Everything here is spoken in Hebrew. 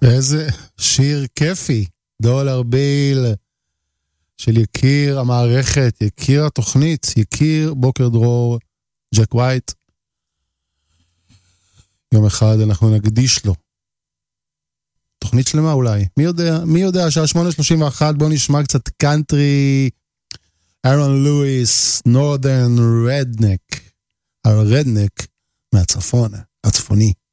איזה שיר כיפי, דולר ביל של יקיר המערכת, יקיר התוכנית, יקיר בוקר דרור, ג'ק ווייט. יום אחד אנחנו נקדיש לו. תוכנית שלמה אולי, מי יודע, שעה 8:31, בואו נשמע קצת קאנטרי, אירון לואיס, נורדרן רדנק, הרדנק מהצפון, הצפוני.